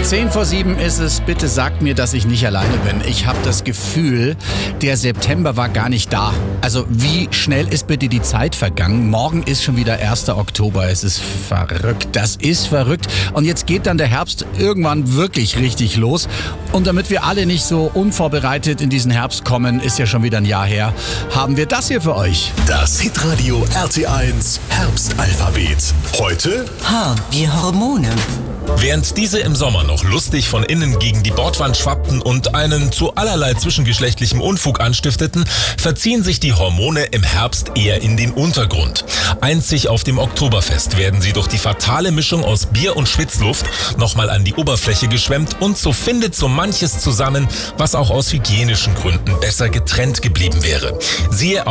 6:10 ist es. Bitte sagt mir, dass ich nicht alleine bin. Ich habe das Gefühl, der September war gar nicht da. Also wie schnell ist bitte die Zeit vergangen? Morgen ist schon wieder 1. Oktober. Es ist verrückt. Das ist verrückt. Und jetzt geht dann der Herbst irgendwann wirklich richtig los. Und damit wir alle nicht so unvorbereitet in diesen Herbst kommen, ist ja schon wieder ein Jahr her, haben wir das hier für euch. Das Hitradio RT1 Herbstalphabet. Heute H wie Hormone. Während diese im Sommer noch lustig von innen gegen die Bordwand schwappten und einen zu allerlei zwischengeschlechtlichem Unfug anstifteten, verziehen sich die Hormone im Herbst eher in den Untergrund. Einzig auf dem Oktoberfest werden sie durch die fatale Mischung aus Bier und Schwitzluft nochmal an die Oberfläche geschwemmt und so findet so manches zusammen, was auch aus hygienischen Gründen besser getrennt geblieben wäre. Siehe